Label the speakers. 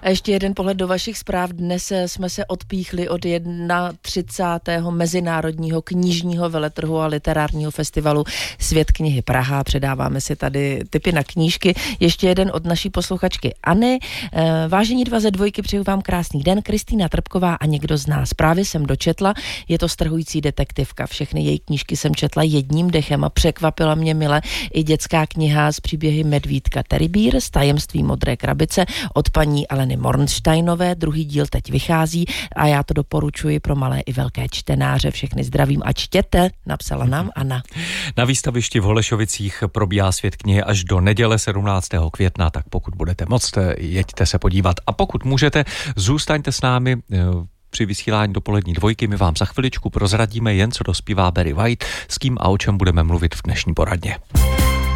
Speaker 1: A ještě jeden pohled do vašich zpráv. Dnes jsme se odpíchli od 31. Mezinárodního knižního veletrhu a literárního festivalu Svět knihy Praha. Předáváme si tady tipy na knížky. Ještě jeden od naší posluchačky Anny. Vážení 2 ze 2, přeju vám krásný den. Kristýna Trpková a někdo z nás. Právě jsem dočetla, je to strhující detektivka. Všechny její knížky jsem četla jedním dechem a překvapila mě mile i dětská kniha z příběhy Medvídka Teribír z Tajemství modré krabice od paní Aleny Mornsteinové. Druhý díl teď vychází a já to doporučuji pro malé i velké čtenáře. Všechny zdravím a čtěte, napsala nám Anna.
Speaker 2: Na výstavišti v Holešovicích probíhá Svět knihy až do neděle 17. května, tak pokud budete moct, jeďte se podívat. A pokud můžete, zůstaňte s námi při vysílání Dopolední dvojky. My vám za chviličku prozradíme jen, co dospívá Barry White, s kým a o čem budeme mluvit v dnešní poradně.